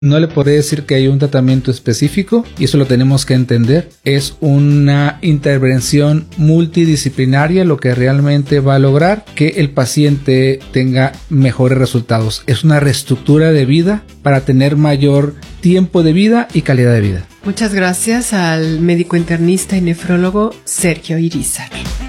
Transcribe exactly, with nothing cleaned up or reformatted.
No le podré decir que hay un tratamiento específico, y eso lo tenemos que entender. Es una intervención multidisciplinaria lo que realmente va a lograr que el paciente tenga mejores resultados. Es una reestructura de vida para tener mayor tiempo de vida y calidad de vida. Muchas gracias al médico internista y nefrólogo Sergio Irízar.